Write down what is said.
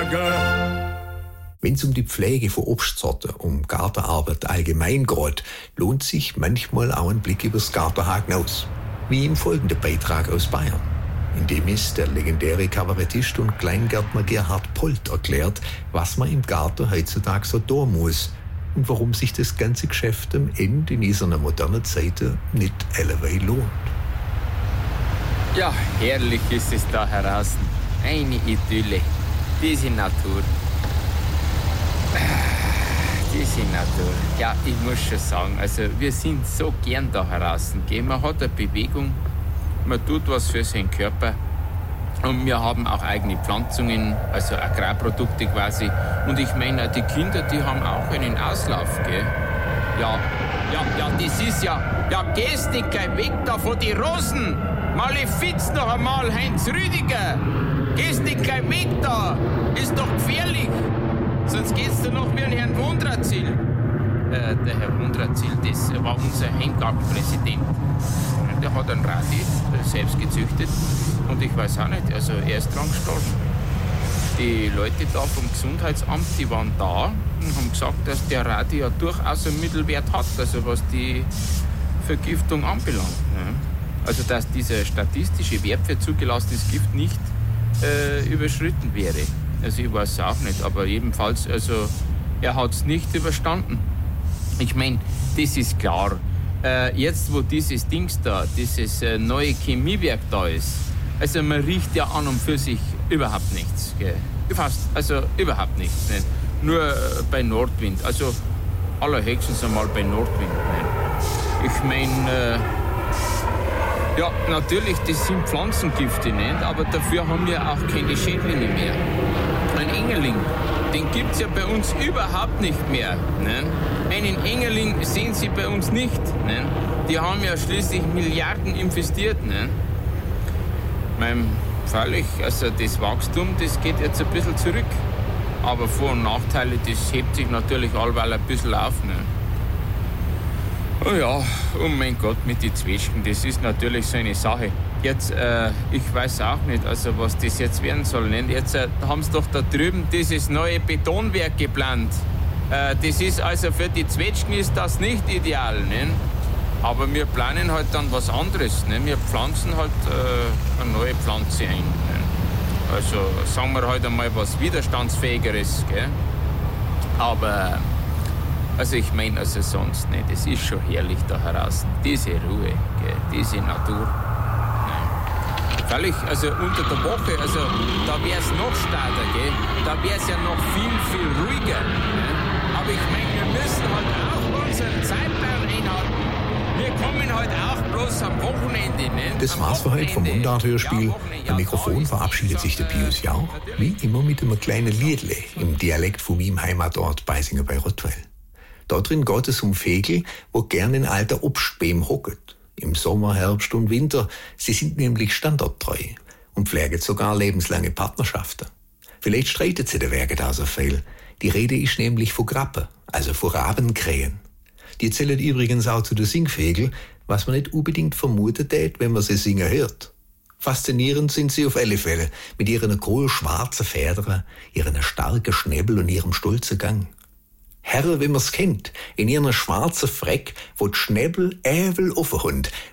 Berge. Wenn es um die Pflege von Obstsorten, um Gartenarbeit allgemein geht, lohnt sich manchmal auch ein Blick übers Gartenhaken aus. Wie im folgenden Beitrag aus Bayern. In dem ist der legendäre Kabarettist und Kleingärtner Gerhard Polt erklärt, was man im Garten heutzutage so tun muss und warum sich das ganze Geschäft am Ende in dieser modernen Zeit nicht alleweil lohnt. Ja, herrlich ist es da draußen. Eine Idylle. Diese Natur. Diese Natur. Ja, ich muss schon sagen, also wir sind so gern da draußen. Man hat eine Bewegung, man tut was für seinen Körper. Und wir haben auch eigene Pflanzungen, also Agrarprodukte quasi. Und ich meine, die Kinder, die haben auch einen Auslauf, gell? Ja, das ist ja gehst nicht gleich weg da von die Rosen. Malefiz noch einmal, Heinz Rüdiger. Gehst nicht gleich weg da. Ist doch gefährlich. Sonst geht's dir noch wie ein Herrn Wundrazil. Der Herr Wundrazil, das war unser Heimgartenpräsident. Der hat einen Radi selbst gezüchtet. Und ich weiß auch nicht, also er ist dran gestorben. Die Leute da vom Gesundheitsamt, die waren da und haben gesagt, dass der Radi ja durchaus einen Mittelwert hat, also was die Vergiftung anbelangt. Ne? Also dass dieser statistische Wert für zugelassenes Gift nicht überschritten wäre. Also ich weiß es auch nicht, aber jedenfalls, also er hat es nicht überstanden. Ich meine, das ist klar. Jetzt, wo dieses Dings da, dieses neue Chemiewerk da ist, also man riecht ja an und für sich überhaupt nichts. Gell? Fast, also überhaupt nichts. Nicht? Nur bei Nordwind, also allerhöchstens einmal bei Nordwind. Nicht? Ich meine, ja, natürlich, das sind Pflanzengifte, nicht? Aber dafür haben wir auch keine Schädlinge mehr. Ein Engerling, den gibt's ja bei uns überhaupt nicht mehr. Nicht? Einen Engerling sehen Sie bei uns nicht. Nicht? Die haben ja schließlich Milliarden investiert. Nicht? Freilich, also das Wachstum, das geht jetzt ein bisschen zurück. Aber Vor- und Nachteile, das hebt sich natürlich allweil ein bisschen auf. Nicht? Oh ja, oh mein Gott, mit den Zwetschgen, das ist natürlich so eine Sache. Jetzt, ich weiß auch nicht, also was das jetzt werden soll. Nicht? Jetzt haben sie doch da drüben dieses neue Betonwerk geplant. Das ist also für die Zwetschgen ist das nicht ideal. Nicht? Aber wir planen halt dann was anderes. Nicht? Wir pflanzen halt eine neue Pflanze ein. Nicht? Also sagen wir halt einmal was Widerstandsfähigeres. Gell? Aber also ich meine, also sonst nicht. Es ist schon herrlich da draußen. Diese Ruhe, gell? Diese Natur. Völlig, also unter der Woche, also da wäre es noch stärker, gell? Da wäre es ja noch viel, viel ruhiger. Gell? Aber ich meine, wir müssen halt auch unseren Zeitplan einhalten. Wir kommen heute auch bloß am Wochenende. Nicht? Das war's für heute vom Mundart-Hörspiel. Am Mikrofon verabschiedet sich der Pius Jauch, wie immer mit einem kleinen Liedle im Dialekt von meinem Heimatort Beisinger bei Rottweil. Da drin geht es um Vögel, wo gern in alter Obstbäumen hocken. Im Sommer, Herbst und Winter. Sie sind nämlich standorttreu und pflegen sogar lebenslange Partnerschaften. Vielleicht streitet sie der Werke da so viel. Die Rede ist nämlich von Grappen, also von Rabenkrähen. Die zählen übrigens auch zu den Singvögeln, was man nicht unbedingt vermutet hätte, wenn man sie singen hört. Faszinierend sind sie auf alle Fälle, mit ihren kohlschwarzen Federn, ihren starken Schnäbel und ihrem stolzen Gang. Herr, wie man's kennt, in ihren schwarzen Freck, wo die Schnäbel ävel offen haben,